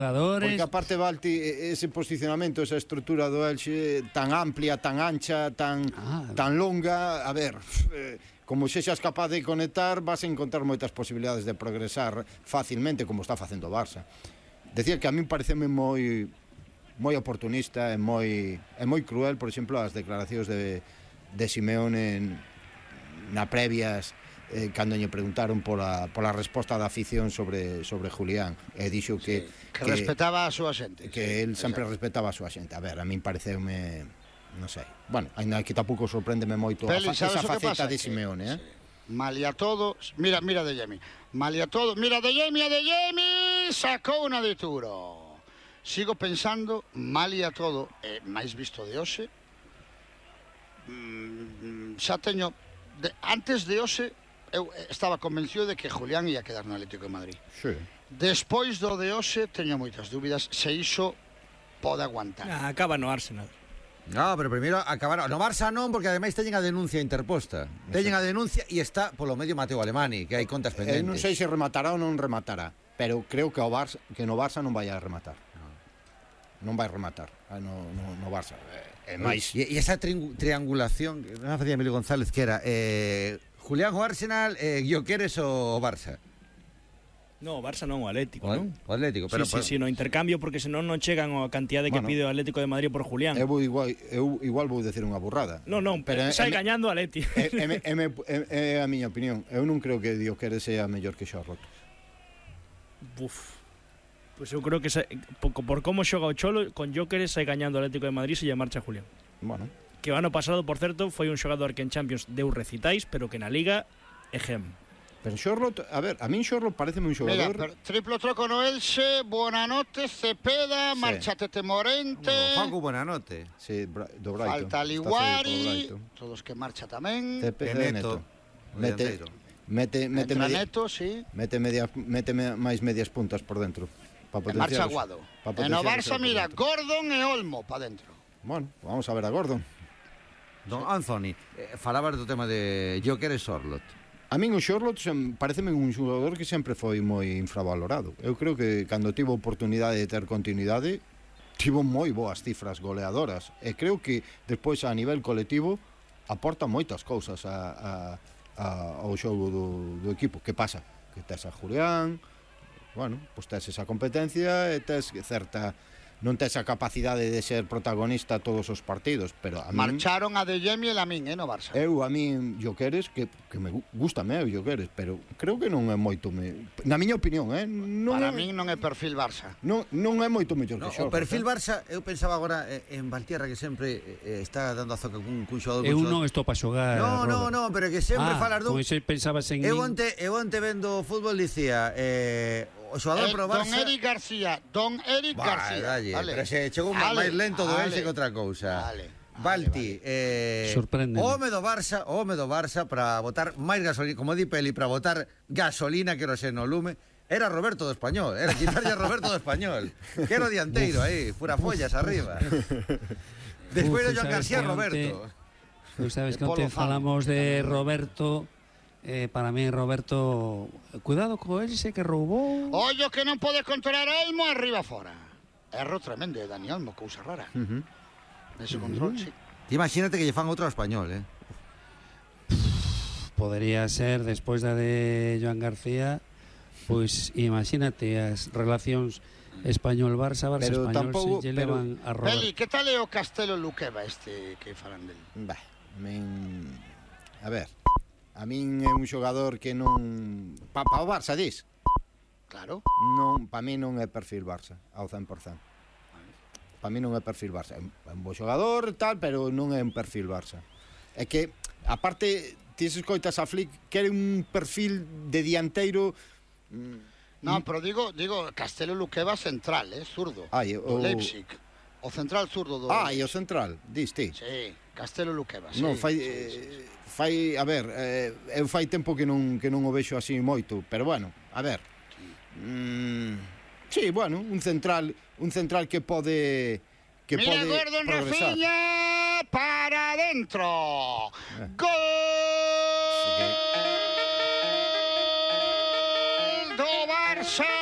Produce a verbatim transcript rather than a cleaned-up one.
Porque aparte Balti, ese posicionamento, esa estrutura do Elxe tan amplia, tan ancha, tan, ah, tan longa, a ver, eh, como sexas capaz de conectar, vas a encontrar moitas posibilidades de progresar facilmente, como está facendo o Barça. Decía que a mí pareceme moi moi oportunista e moi, e moi cruel, por exemplo, as declaracións de, de Simeone na previas, eh, cando lle preguntaron pola, pola resposta da afición sobre, sobre Julián, e dixo que, sí, que, que respetaba a súa xente, que sí, el sempre exacto. respetaba a súa xente. A ver, a min pareceume, non sei, bueno, ainda que tampouco sorpréndeme moito Peli, a fa, esa faceta de Simeone, eh? Malia todo, mira, mira de Jemi, malia todo, mira de Jemi, a de Jemi sacou unha de Turo. Sigo pensando, malia todo, eh, máis visto de hoxe, mm, xa teño, de, antes de hoxe, eu estaba convencido de que Julián ia quedar no Atlético de Madrid. Sí. Despois do de hoxe teño moitas dúbidas se iso pode aguantar. Ah, acaba no Arsenal. No, pero primeiro acabar no Barça non, porque ademais teñen a denuncia interposta. Teñen a denuncia e está polo medio Mateo Alemani, que hai contas pendentes. Eh, non sei se rematará ou non rematará, pero creo que o Barça, que no Barça non vai a rematar. Non vai rematar no, no, no Barça. Eh, máis... E, e esa tri triangulación, non facía Emilio González, que era eh, Julián o Arsenal, eh, Gyökeres o Barça. No, o Barça non, o Atlético, o, non? O Atlético, pero... Sí, sí, sí, no intercambio, porque senón non chegan a cantidade que bueno, pide o Atlético de Madrid por Julián. Eu igual, eu igual vou decir unha burrada. Non, non, pero sai gañando o Atlético. É, é, é, é, é a miña opinión. Eu non creo que Gyökeres sea mellor que Charlotte. Buf. Pois pues eu creo que se, por, por como xoga o Cholo, con Gyökeres sai gañando o Atlético de Madrid se lle marcha Julián. Bueno. Que o ano pasado, por certo, foi un xogador que en Champions deu recitais, pero que na Liga é gem. Pero Charlotte, a ver, a min Charlotte pareceme un xogador... Mira, triplo troco no Elxe, Buenanote, Cepeda, sí. Marchatete Morente... No, Facu Buenanote. Sí, do Brighton. Falta Liguari, todos que marcha tamén. Cepeda Neto. Mete, mete, mete, media, Neto, sí. mete, media, mete máis medias puntas por dentro. E marcha Aguado. E no Barça, mira, Gordon e Olmo pa dentro. Bueno, vamos a ver a Gordon. Don Anthony, eh, falabas do tema de Gyökeres Charlotte. A min o Charlotte pareceme un xogador que sempre foi moi infravalorado. Eu creo que cando tivo oportunidade de ter continuidade, tivo moi boas cifras goleadoras. E creo que despois a nivel colectivo aporta moitas cousas a, a, a, ao xogo do, do equipo. Que pasa? Que tes a Julián, bueno, pois tes esa competencia e tes certa... non tes a capacidade de ser protagonista todos os partidos, pero a min... Marcharon a De Jemi e Lamín, eh, no Barça. Eu, a min, Gyökeres, que, que me gusta me o Gyökeres, pero creo que non é moito... Me... Na miña opinión, eh? Non Para é... min non é perfil Barça. Non, non é moito mellor no, que Xorro. O perfil eh? Barça, eu pensaba agora eh, en Valtierra, que sempre eh, está dando a zoca cun, cun xogador... Eu non estou para xogar, No, no, no, pero que sempre ah, falas dun... Pois pensabas en eu onte, eu onte vendo fútbol dicía... Eh, o xogador eh, pro Barça... Don Eric García, Don Eric bah, García. Dalle, vale. Pero se chegou máis lento do Elxe que outra cousa. Vale. Balti, vale, vale. eh, sorprende. Home do Barça, home do Barça para botar máis gasolina, como di Peli, para botar gasolina que no lume, era Roberto do Español, era quitarlle a Roberto do Español. Que era o dianteiro aí, fura follas arriba. Despois de Joan García, Roberto. Tú sabes que onte falamos de Roberto. Eh, para mí, Roberto, cuidado co Elxe que roubou. Ollo que non pode controlar a Olmo arriba fora. Erro tremendo de Dani Olmo, cousa rara. Uh -huh. Nese control, uh -huh. sí. Imagínate que lle fan outro español, eh. Podería ser, despois da de Joan García, pois imagínate as relacións Español-Barça, Barça-Español tampouco, se lle levan a Roberto. Peli, que tal é o Castelo Luqueva este que falan del? Bah, men... A ver... A min é un xogador que non... Pa, pa o Barça, dis? Claro. Non, pa min non é perfil Barça, ao cen por cen. Pa min non é perfil Barça. É un bo xogador, tal, pero non é un perfil Barça. É que, aparte, ti escoitas a Flick, quere un perfil de dianteiro... Non, pero digo, digo Castelo Luqueva central, eh, zurdo. Ai, o... do Leipzig. O central zurdo do... Ah, e o central, dis ti? Sí, Castelo Luqueva, sí. Non, fai... Sí, eh, sí. Fai, a ver, eh, eu fai tempo que non, que non o vexo así moito, pero bueno, a ver. Mm, sí, bueno, un central, un central que pode que Mira, pode Gordon progresar. Rafinha para adentro. Eh. Gol sí que... do Barça.